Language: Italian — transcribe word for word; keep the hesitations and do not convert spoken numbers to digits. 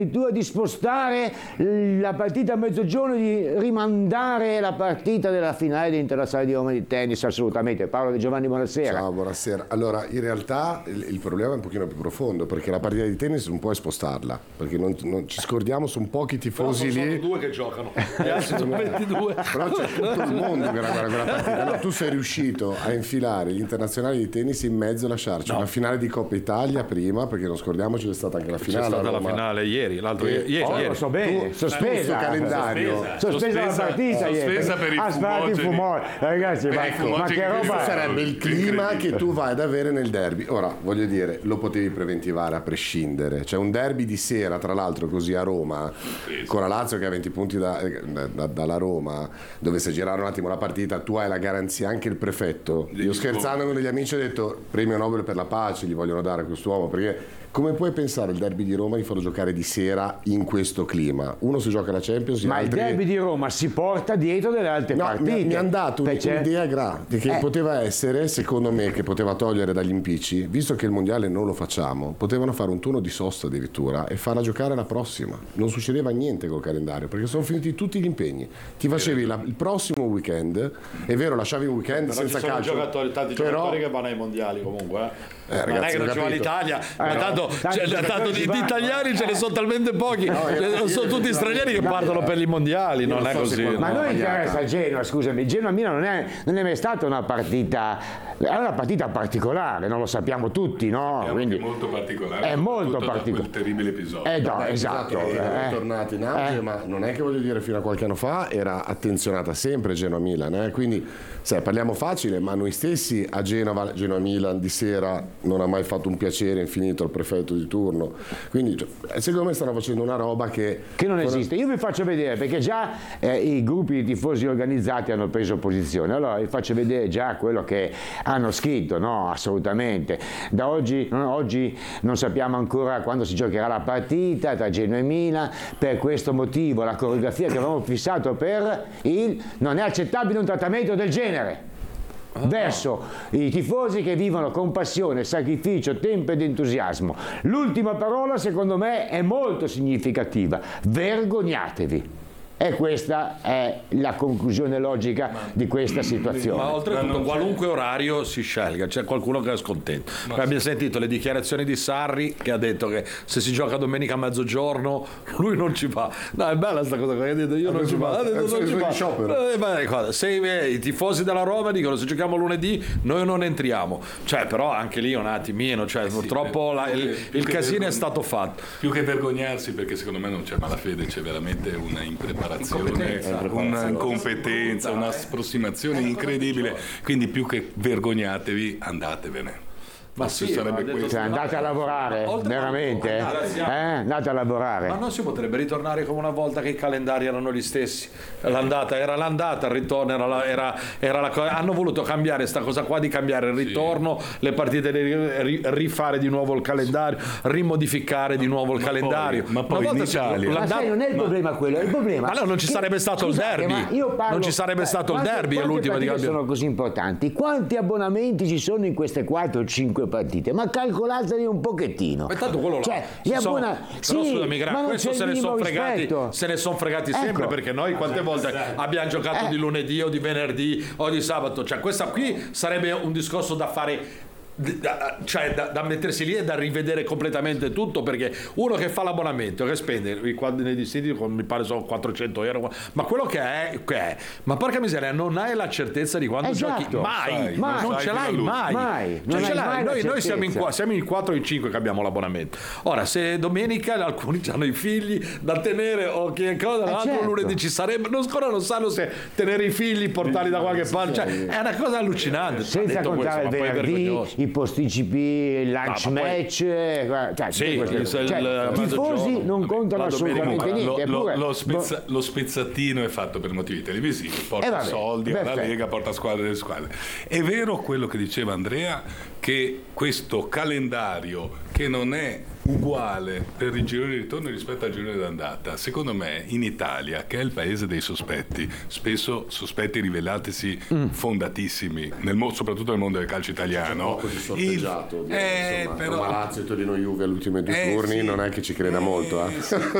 addirittura di spostare la partita a mezzogiorno, di rimandare la partita della finale internazionale di Roma di tennis. Assolutamente. Paolo Di Giovanni, buonasera. Ciao, buonasera. Allora, in realtà il, il problema è un pochino più profondo, perché la partita di tennis non puoi spostarla, perché non, non ci scordiamo, sono pochi tifosi lì. Sono due che giocano, gli altri sono ventidue. Però c'è tutto il mondo che guarda quella partita. No, tu sei riuscito a infilare gli internazionali di tennis in mezzo e lasciarci no. una finale di Coppa Italia prima, perché non scordiamoci c'è stata anche la finale. C'è stata la Roma. Finale ieri, l'altro e, ieri, oh, ieri. Lo so bene, tu, sospesa, calendario, sospesa, sospesa la partita sospesa ieri. per i ha sparato i fumori, ragazzi, ma, ma che roba sarebbe il clima che tu vai ad avere nel derby. Ora, voglio dire, lo potevi preventivare a prescindere. C'è un derby di sera, tra l'altro, così a Roma, con la Lazio che ha venti punti da, da, dalla Roma, dove se girare un attimo la partita tu hai la garanzia, anche il prefetto. Io scherzando con degli amici ho detto premio Nobel per la pace gli vogliono dare a quest'uomo, perché come puoi pensare il derby di Roma di farlo giocare di sera in questo clima? Uno si gioca la Champions, ma altri... il derby di Roma si porta dietro delle altre no, partite. Mi, mi hanno dato un'idea grande che eh. poteva essere, secondo me, che poteva togliere dagli impicci, visto che il mondiale non lo facciamo, potevano fare un turno di sosta addirittura e farla giocare la prossima. Non succedeva niente col calendario, perché sono finiti tutti gli impegni. Ti facevi la, il prossimo weekend, è vero, lasciavi il weekend però senza ci sono calcio. Giocatori, tanti però... giocatori che vanno ai mondiali comunque. Eh. Eh, non è che non ci va l'Italia, eh, ma tanto, no, cioè, tanto di, di italiani ce ne sono talmente pochi, no, io, sono tutti stranieri che partono per i mondiali, non è così. Ma no, noi interessa il Genoa, scusami, il Genoa-Milan non è, non è mai stata una partita, è una partita particolare, non lo sappiamo tutti, no? Quindi è molto particolare. È molto particolare. Quel terribile episodio. Eh, no, Vabbè, esatto. esatto. Erano eh. tornati in auge, eh. ma non è che voglio dire fino a qualche anno fa era attenzionata sempre Genoa-Milan, eh? Quindi sai, parliamo facile, ma noi stessi a Genova, Genoa-Milan di sera non ha mai fatto un piacere infinito al prefetto di turno, quindi cioè, secondo me stanno facendo una roba che che non esiste. Io vi faccio vedere, perché già eh, i gruppi di tifosi organizzati hanno preso posizione, allora vi faccio vedere già quello che hanno scritto. No, assolutamente, da oggi, no, oggi non sappiamo ancora quando si giocherà la partita tra Genoa e Milan, per questo motivo la coreografia che avevamo fissato per il non è accettabile un trattamento del genere verso i tifosi che vivono con passione, sacrificio, tempo ed entusiasmo. L'ultima parola secondo me è molto significativa: vergognatevi. E questa è la conclusione logica ma, di questa situazione. Ma oltretutto qualunque orario si scelga, c'è qualcuno che è scontento. Abbiamo sentito le dichiarazioni di Sarri che ha detto che se si gioca domenica a mezzogiorno lui non ci va. No, è bella sta cosa che ha detto, io non ci va. Ha detto, non ci va. Eh, se i tifosi della Roma dicono se giochiamo lunedì noi non entriamo. Cioè, però anche lì un attimino, cioè, eh sì, purtroppo la, il, il casino vergogn- è stato fatto. Più che vergognarsi, perché secondo me non c'è malafede, c'è veramente una impreparazione, una incompetenza, una approssimazione incredibile, quindi più che vergognatevi andatevene. Ma sì, sarebbe questo. Cioè, andate a lavorare, veramente? Eh? Andate a lavorare. Ma non si potrebbe ritornare come una volta che i calendari erano gli stessi. L'andata era l'andata, il ritorno era la, era, era la cosa. Hanno voluto cambiare sta cosa qua di cambiare il ritorno, sì. le partite di rifare di nuovo il calendario, rimodificare di nuovo il ma calendario. Poi, ma poi in Italia. Ma sai, non è il problema quello, è il problema. Ma no, non ci che, sarebbe stato scusate, il derby. Io parlo, non ci sarebbe beh, stato quante, il derby l'ultima di cambiare. Sono così importanti. Quanti abbonamenti ci sono in queste quattro o cinque partite? Ma calcolateli un pochettino. Ma tanto quello cioè, gli abbona... Però sì, scusami, Gra, questo se ne sono fregati, se ne sono fregati ecco. sempre, perché noi quante volte abbiamo giocato eh. di lunedì o di venerdì o di sabato. Cioè, questa qui sarebbe un discorso da fare. Da, cioè da, da mettersi lì e da rivedere completamente tutto, perché uno che fa l'abbonamento che spende i quadri di siti mi pare sono quattrocento euro, ma quello che è, che è ma porca miseria, non hai la certezza di quando esatto. giochi mai, sai, mai. non ce l'hai mai, mai. Cioè, non ce hai mai noi, noi siamo in, siamo in quattro o in cinque che abbiamo l'abbonamento. Ora se domenica alcuni hanno i figli da tenere o che cosa, l'altro eh certo. lunedì ci sarebbe, non ancora non sanno se tenere i figli, portarli da qualche parte, cioè, è una cosa allucinante. Senza contare il venerdì, i posticipi, il lunch no, match, poi... cioè, sì, queste... il, cioè, il, i tifosi non vabbè, contano assolutamente lo, niente. Lo, pure... lo, spezza, lo spezzatino è fatto per motivi televisivi, porta eh vabbè, soldi alla Lega, porta squadre delle squadre. È vero quello che diceva Andrea, che questo calendario che non è uguale per il girone di ritorno rispetto al girone d'andata. Secondo me in Italia, che è il paese dei sospetti, spesso sospetti rivelatisi mm. fondatissimi, nel mo- soprattutto nel mondo del calcio italiano, poco di sorteggiato, il... eh, insomma, però... Roma Lazio e Torino Juve agli ultimi due eh, turni sì. non è che ci creda eh, molto eh. sì.